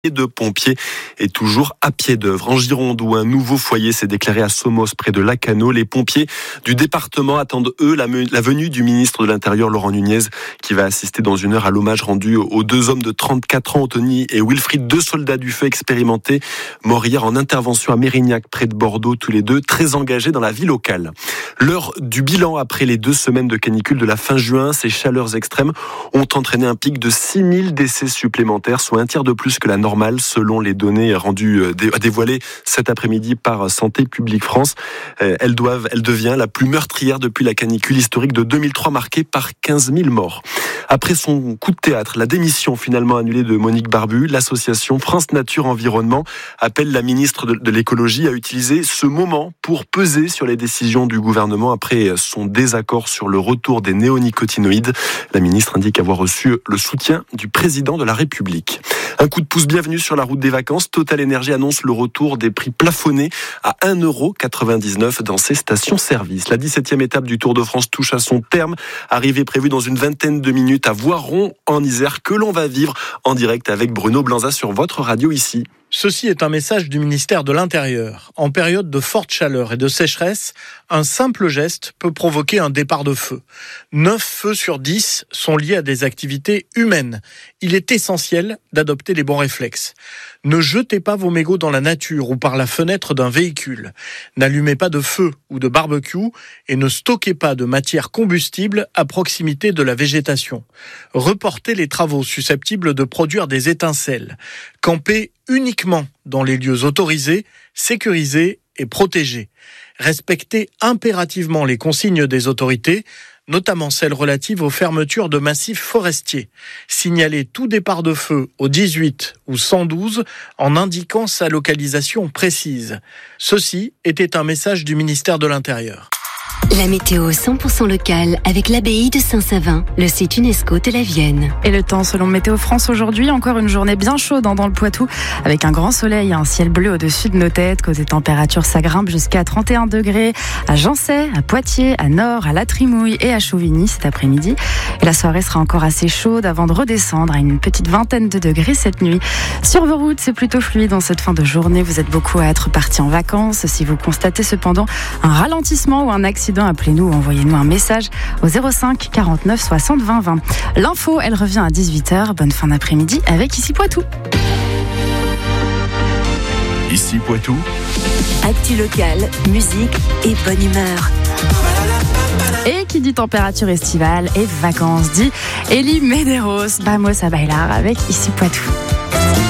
de pompiers est toujours à pied d'œuvre. En Gironde, où un nouveau foyer s'est déclaré à Somos, près de Lacanau, les pompiers du département attendent, eux, la venue du ministre de l'Intérieur, Laurent Nunez, qui va assister dans une heure à l'hommage rendu aux deux hommes de 34 ans, Anthony et Wilfried, deux soldats du feu expérimentés, morts hier en intervention à Mérignac, près de Bordeaux, tous les deux très engagés dans la vie locale. L'heure du bilan après les 2 semaines de canicule de la fin juin, ces chaleurs extrêmes ont entraîné un pic de 6000 décès supplémentaires, soit un tiers de plus que la normale, selon les données dévoilées cet après-midi par Santé publique France. Elle devient la plus meurtrière depuis la canicule historique de 2003, marquée par 15 000 morts. Après son coup de théâtre, la démission finalement annulée de Monique Barbu, l'association France Nature Environnement appelle la ministre de l'écologie à utiliser ce moment pour peser sur les décisions du gouvernement après son désaccord sur le retour des néonicotinoïdes. La ministre indique avoir reçu le soutien du président de la République. Un coup de pouce bienvenue sur la route des vacances. Total Énergie annonce le retour des prix plafonnés à 1,99€ dans ses stations-service. La 17e étape du Tour de France touche à son terme. Arrivée prévue dans une vingtaine de minutes à Voiron en Isère, que l'on va vivre en direct avec Bruno Blanza sur votre radio ici. Ceci est un message du ministère de l'Intérieur. En période de forte chaleur et de sécheresse, un simple geste peut provoquer un départ de feu. 9 feux sur 10 sont liés à des activités humaines. Il est essentiel d'adopter les bons réflexes. Ne jetez pas vos mégots dans la nature ou par la fenêtre d'un véhicule. N'allumez pas de feu ou de barbecue et ne stockez pas de matière combustible à proximité de la végétation. Reportez les travaux susceptibles de produire des étincelles. Campez uniquement dans les lieux autorisés, sécurisés et protégés. Respectez impérativement les consignes des autorités, notamment celles relatives aux fermetures de massifs forestiers. Signalez tout départ de feu au 18 ou 112 en indiquant sa localisation précise. Ceci était un message du ministère de l'Intérieur. La météo 100% locale avec l'abbaye de Saint-Savin, le site UNESCO de la Vienne. Et le temps selon Météo France aujourd'hui, encore une journée bien chaude dans le Poitou, avec un grand soleil et un ciel bleu au-dessus de nos têtes. Côté température, ça grimpe jusqu'à 31 degrés à Jancet, à Poitiers, à Nord, à La Trimouille et à Chauvigny cet après-midi. Et la soirée sera encore assez chaude avant de redescendre à une petite vingtaine de degrés cette nuit. Sur vos routes, c'est plutôt fluide en cette fin de journée. Vous êtes beaucoup à être partis en vacances. Si vous constatez cependant un ralentissement ou un accident, appelez-nous ou envoyez-nous un message au 05 49 60 20 20. L'info, elle revient à 18h. Bonne fin d'après-midi avec Ici Poitou. Ici Poitou. Actu locale, musique et bonne humeur. Et qui dit température estivale et vacances dit Elie Medeiros, Vamos a bailar avec Ici Poitou.